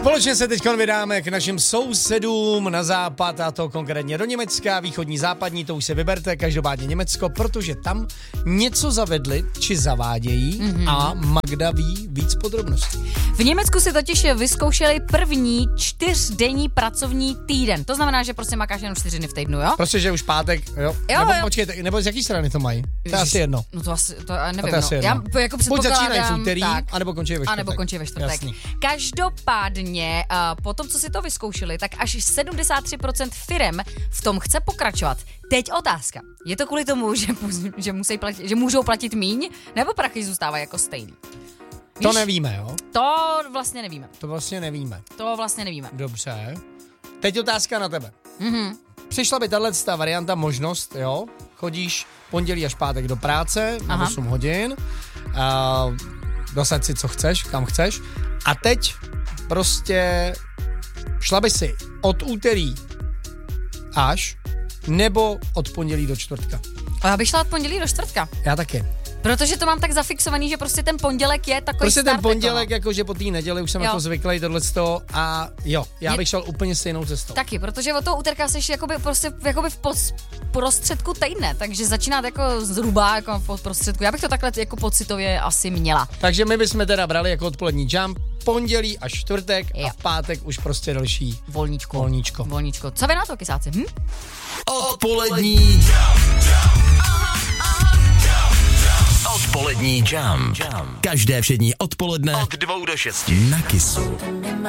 Společně se teď vydáme k našim sousedům na západ, a to konkrétně do Německa, východní, západní, to už se vyberte, každopádně Německo, protože tam něco zavedli, či zavádějí a Magda ví víc podrobností. V Německu si totiž vyzkoušeli první 4denní pracovní týden. To znamená, že prostě makáš jenom 4 dny v týdnu, jo? Prostě, že už pátek, jo? Nebo počkejte, nebo z jaký strany to mají? To je asi jedno. No to nevím, to asi já jako buď začínají v úterý, anebo končí ve čtvrtek. Anebo končí ve čtvrtek. Jasný. Každopádně, po tom, co si to vyzkoušeli, tak až 73% firem v tom chce pokračovat. Teď otázka. Je to kvůli tomu, že můžou platit míň, nebo prachy zůstávají jako stejný? To nevíme, jo? To vlastně nevíme. Dobře. Teď otázka na tebe. Přišla by tato varianta možnost, jo? Chodíš pondělí až pátek do práce na 8 hodin, dosaď si, co chceš, kam chceš, a teď prostě šla by si od úterý až, nebo od pondělí do čtvrtka. A já bych šla od pondělí do čtvrtka. Já taky. Protože to mám tak zafixovaný, že prostě ten pondělek je takový prostě start. Ten pondělek, jakože po té neděli už jsem na to zvyklý, tohleto, a jo, já bych šel úplně stejnou cestou. Taky, protože od toho úterka jsi jakoby v prostředku týdne, takže začínat jako zhruba jako v prostředku. Já bych to takhle jako pocitově asi měla. Takže my bychom teda brali jako odpolední jump, pondělí až čtvrtek a v pátek už prostě další volníčko. Co vy na to, kysáci? Odpolední Odpolední jump. Každé všední odpoledne od 2 do 6 na Kissu.